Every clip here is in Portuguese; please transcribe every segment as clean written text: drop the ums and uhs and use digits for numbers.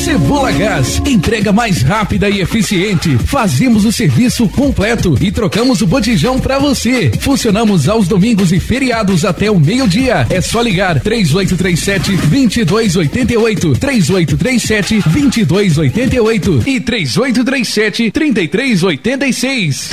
Cebola Gás, entrega mais rápida e eficiente. Fazemos o serviço completo e trocamos o botijão pra você. Funcionamos aos domingos e feriados até o meio-dia. É só ligar 3837-2288, 3837-2288 e 3837-3386,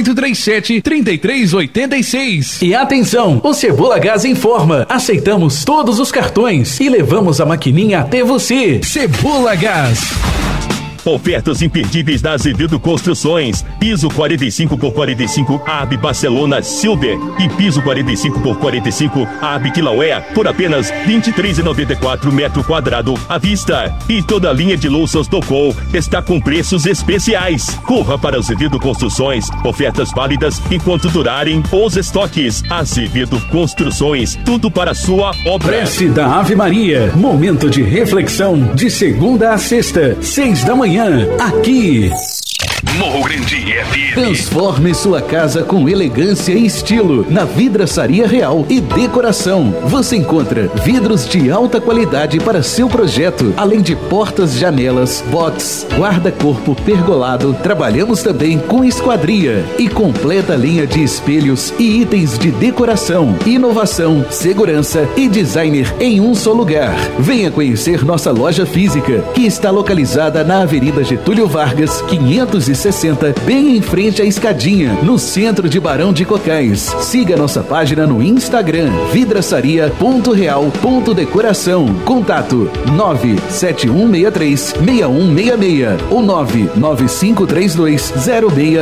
3837-3386. E atenção, o Cebola Gás informa, aceitamos todos os cartões e levamos a maquininha até você. Cebola Gás. Ofertas imperdíveis da Azevedo Construções. Piso 45x45 AB Barcelona Silver e piso 45x45 AB Kilauea por apenas R$ 23,94 metro quadrado à vista. E toda a linha de louças Docol está com preços especiais. Corra para Azevedo Construções. Ofertas válidas enquanto durarem os estoques. Azevedo Construções. Tudo para a sua obra. Prece da Ave Maria. Momento de reflexão de segunda a sexta, 6 da manhã. Aqui. Morro Grande FM. Transforme sua casa com elegância e estilo na Vidraçaria Real e Decoração. Você encontra vidros de alta qualidade para seu projeto, além de portas, janelas, box, guarda-corpo pergolado. Trabalhamos também com esquadria e completa linha de espelhos e itens de decoração, inovação, segurança e designer em um só lugar. Venha conhecer nossa loja física, que está localizada na Avenida Getúlio Vargas, 560, bem em frente à escadinha, no centro de Barão de Cocais. Siga nossa página no Instagram, vidraçaria.real.decoração. Contato 97163-6166 ou 9953206